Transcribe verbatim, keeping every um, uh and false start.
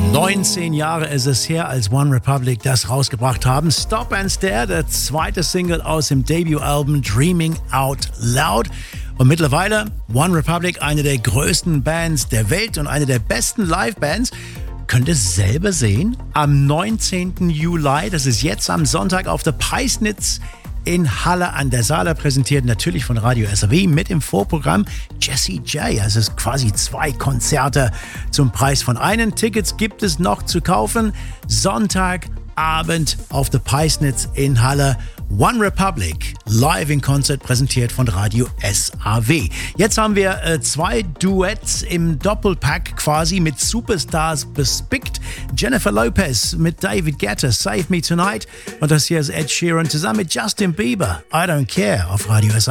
neunzehn Jahre ist es her, als One Republic das rausgebracht haben. Stop and Stare, der zweite Single aus dem Debütalbum Dreaming Out Loud. Und mittlerweile One Republic, eine der größten Bands der Welt und eine der besten Live-Bands. Könnt ihr es selber sehen? Am neunzehnten Juli, das ist jetzt am Sonntag auf der Peisnitz in Halle an der Saale, präsentiert natürlich von Radio S R W mit im Vorprogramm Jessie J. Also es ist quasi zwei Konzerte zum Preis von einem. Tickets gibt es noch zu kaufen. Sonntagabend auf der Peisnitz in Halle. One Republic, live in Konzert, präsentiert von Radio S R W. Jetzt haben wir äh, zwei Duets im Doppelpack quasi mit Superstars bespickt. Jennifer Lopez mit David Guetta, Save Me Tonight. Und das hier ist Ed Sheeran zusammen mit Justin Bieber, I Don't Care, auf Radio S R W.